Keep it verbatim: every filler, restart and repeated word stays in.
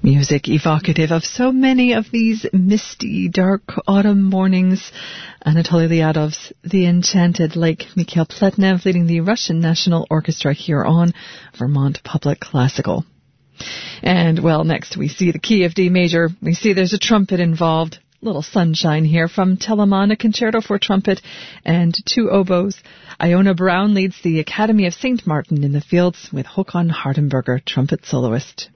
Music evocative of so many of these misty, dark autumn mornings. Anatoly Lyadov's The Enchanted Lake. Mikhail Pletnev leading the Russian National Orchestra here on Vermont Public Classical. And, well, next we see the key of D major. We see there's a trumpet involved. Little sunshine here from Telemann, a concerto for trumpet and two oboes. Iona Brown leads the Academy of Saint Martin in the Fields with Håkon Hardenberger, trumpet soloist.